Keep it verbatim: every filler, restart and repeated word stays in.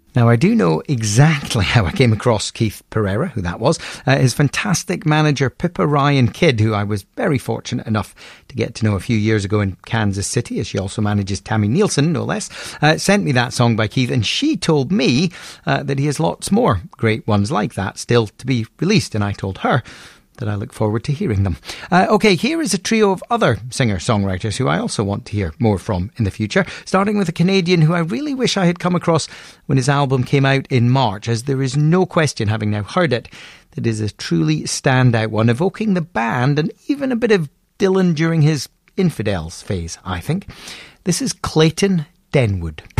Now, I do know exactly how I came across Keith Pereira, who that was. Uh, his fantastic manager, Pippa Ryan Kidd, who I was very fortunate enough to get to know a few years ago in Kansas City, as she also manages Tammy Nielsen, no less, uh, sent me that song by Keith, and she told me uh, that he has lots more great ones like that still to be released, and I told her that I look forward to hearing them. Uh, OK, here is a trio of other singer-songwriters who I also want to hear more from in the future, starting with a Canadian who I really wish I had come across when his album came out in March, as there is no question, having now heard it, that it is a truly standout one, evoking the band and even a bit of Dylan during his Infidels phase, I think. This is Clayton Denwood.